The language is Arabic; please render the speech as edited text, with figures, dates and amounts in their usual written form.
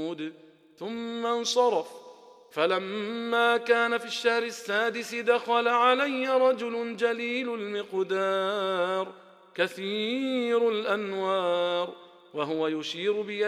ثمود ثم انصرف. فلما كان في الشهر السادس دخل علي رجل جليل المقدار كثير الأنوار وهو يشير بيده